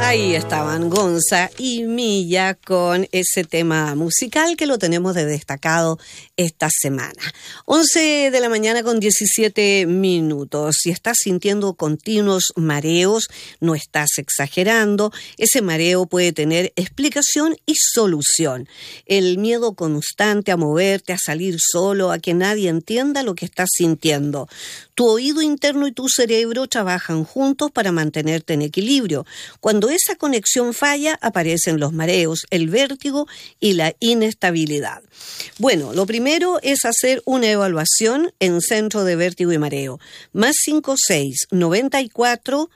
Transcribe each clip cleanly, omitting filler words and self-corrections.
Ahí estaban Gonza y Milla con ese tema musical que lo tenemos de destacado esta semana. 11 de la mañana con 17 minutos. Si estás sintiendo continuos mareos, no estás exagerando. Ese mareo puede tener explicación y solución. El miedo constante a moverte, a salir solo, a que nadie entienda lo que estás sintiendo. Tu oído interno y tu cerebro trabajan juntos para mantenerte en equilibrio. Cuando esa conexión falla, aparecen los mareos, el vértigo y la inestabilidad. Bueno, lo primero es hacer una evaluación en Centro de Vértigo y Mareo. +56 94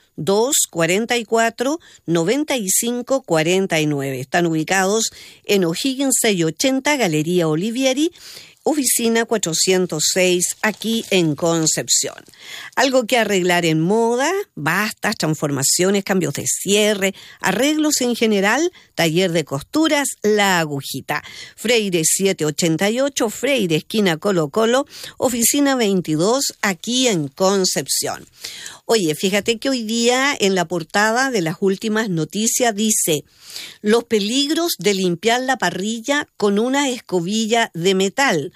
244 95 49. Están ubicados en O'Higgins 680, Galería Olivieri, oficina 406, aquí en Concepción. Algo que arreglar en moda, bastas, transformaciones, cambios de cierre, arreglos en general, taller de costuras, La Agujita. Freire 788, Freire, esquina Colo Colo, oficina 22, aquí en Concepción. Oye, fíjate que hoy día en la portada de las últimas noticias dice: los peligros de limpiar la parrilla con una escobilla de metal.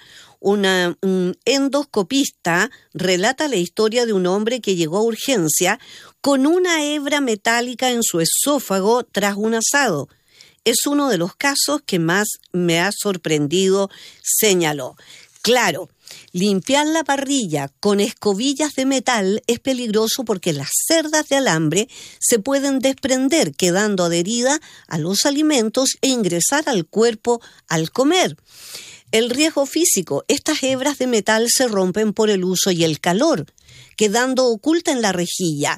Un endoscopista relata la historia de un hombre que llegó a urgencia con una hebra metálica en su esófago tras un asado. Es uno de los casos que más me ha sorprendido, señaló. Claro, limpiar la parrilla con escobillas de metal es peligroso porque las cerdas de alambre se pueden desprender, quedando adheridas a los alimentos e ingresar al cuerpo al comer. El riesgo físico: estas hebras de metal se rompen por el uso y el calor, quedando oculta en la rejilla.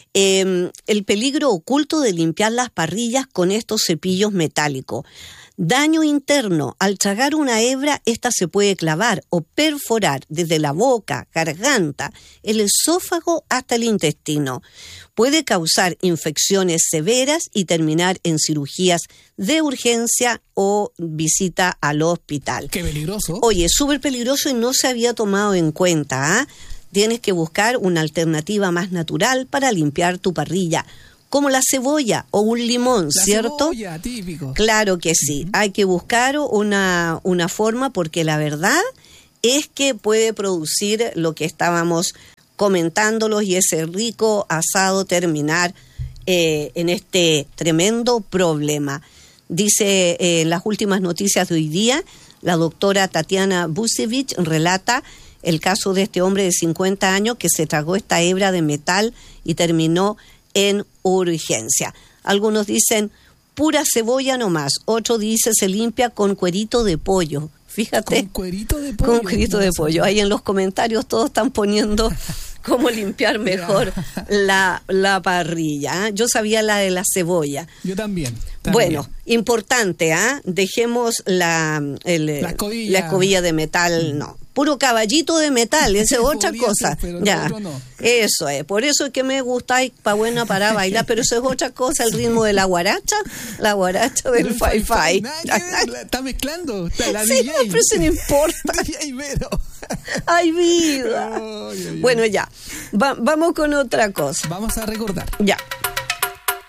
El peligro oculto de limpiar las parrillas con estos cepillos metálicos. Daño interno: al tragar una hebra, esta se puede clavar o perforar desde la boca, garganta, el esófago hasta el intestino. Puede causar infecciones severas y terminar en cirugías de urgencia o visita al hospital. ¡Qué peligroso! Oye, súper peligroso y no se había tomado en cuenta, ¿ah? Tienes que buscar una alternativa más natural para limpiar tu parrilla, como la cebolla o un limón, ¿cierto? La cebolla, típico. Claro que sí. Hay que buscar una forma, porque la verdad es que puede producir lo que estábamos comentándolos y ese rico asado terminar en este tremendo problema. Dice en las últimas noticias de hoy día, la doctora Tatiana Busevich relata el caso de este hombre de 50 años que se tragó esta hebra de metal y terminó en urgencia. Algunos dicen pura cebolla nomás, otro dice se limpia con cuerito de pollo. Fíjate. Con cuerito de pollo. Con cuerito de pollo. Ahí en los comentarios todos están poniendo cómo limpiar mejor la parrilla. Yo sabía la de la cebolla. Yo también. Bueno, importante, dejemos la escobilla de metal, no. Puro caballito de metal, esa es otra cosa. Ser, ya, no. Eso es. Por eso es que me gusta buena para bailar, pero eso es otra cosa, el ritmo de la guaracha del Fi-Fi. Está mezclando. La sí, DJ. pero eso no importa. DJ Vero. ¡Ay, vida! Bueno, ya. Vamos con otra cosa. Vamos a recordar. Ya.